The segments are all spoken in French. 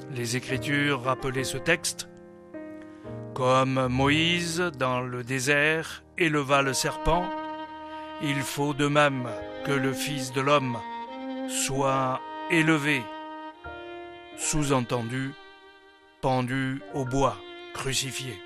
Les Écritures rappelaient ce texte. Comme Moïse, dans le désert, éleva le serpent, il faut de même que le Fils de l'homme soit élevé, sous-entendu, pendu au bois, crucifié.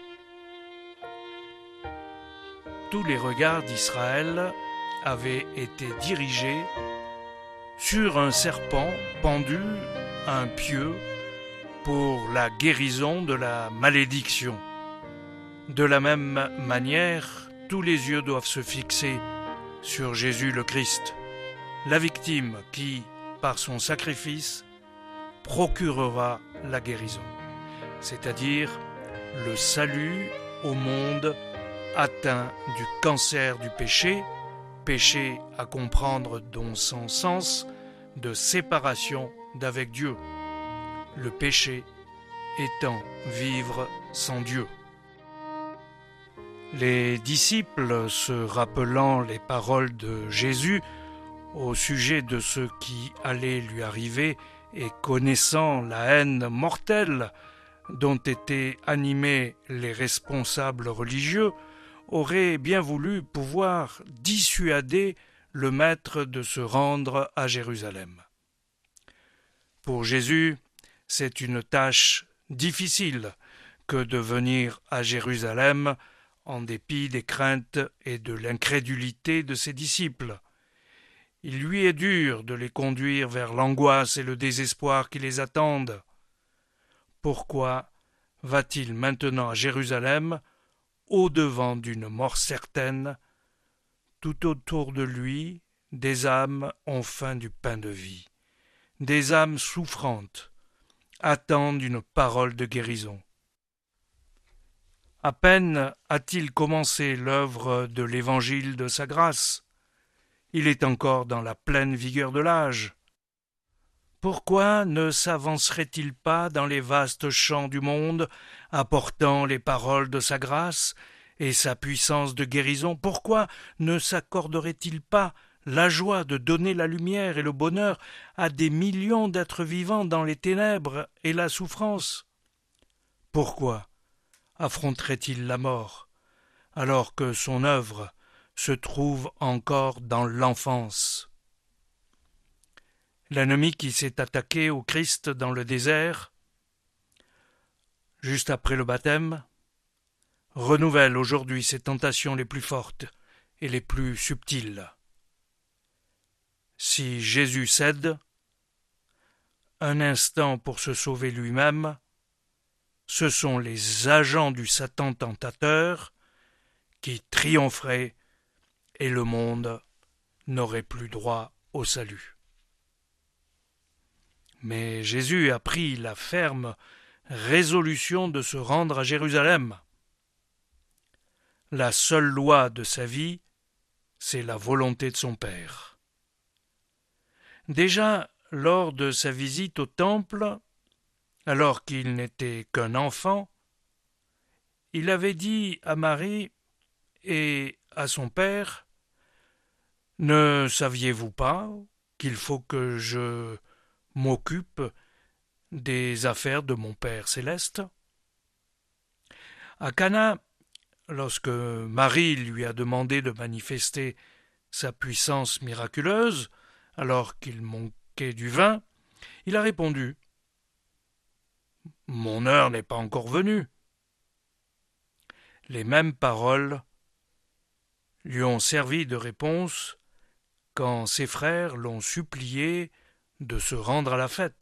Tous les regards d'Israël avaient été dirigés sur un serpent pendu à un pieu pour la guérison de la malédiction. De la même manière, tous les yeux doivent se fixer sur Jésus le Christ, la victime qui, par son sacrifice, procurera la guérison, c'est-à-dire le salut au monde atteint du cancer du péché, péché à comprendre dans son sens de séparation d'avec Dieu, le péché étant vivre sans Dieu. Les disciples, se rappelant les paroles de Jésus au sujet de ce qui allait lui arriver et connaissant la haine mortelle dont étaient animés les responsables religieux, auraient bien voulu pouvoir dissuader le Maître de se rendre à Jérusalem. Pour Jésus, c'est une tâche difficile que de venir à Jérusalem en dépit des craintes et de l'incrédulité de ses disciples. Il lui est dur de les conduire vers l'angoisse et le désespoir qui les attendent. Pourquoi va-t-il maintenant à Jérusalem, au-devant d'une mort certaine? Tout autour de lui, des âmes ont faim du pain de vie. Des âmes souffrantes attendent une parole de guérison. À peine a-t-il commencé l'œuvre de l'évangile de sa grâce. Il est encore dans la pleine vigueur de l'âge. Pourquoi ne s'avancerait-il pas dans les vastes champs du monde, apportant les paroles de sa grâce et sa puissance de guérison? Pourquoi ne s'accorderait-il pas la joie de donner la lumière et le bonheur à des millions d'êtres vivants dans les ténèbres et la souffrance? Pourquoi affronterait-il la mort, alors que son œuvre se trouve encore dans l'enfance? L'ennemi qui s'est attaqué au Christ dans le désert, juste après le baptême, renouvelle aujourd'hui ses tentations les plus fortes et les plus subtiles. Si Jésus cède un instant pour se sauver lui-même, ce sont les agents du Satan tentateur qui triompheraient et le monde n'aurait plus droit au salut. Mais Jésus a pris la ferme résolution de se rendre à Jérusalem. La seule loi de sa vie, c'est la volonté de son Père. Déjà, lors de sa visite au temple, alors qu'il n'était qu'un enfant, il avait dit à Marie et à son père: « Ne saviez-vous pas qu'il faut que je m'occupe des affaires de mon Père céleste ?» À Cana, lorsque Marie lui a demandé de manifester sa puissance miraculeuse, alors qu'il manquait du vin, il a répondu: « Mon heure n'est pas encore venue. » Les mêmes paroles lui ont servi de réponse quand ses frères l'ont supplié de se rendre à la fête.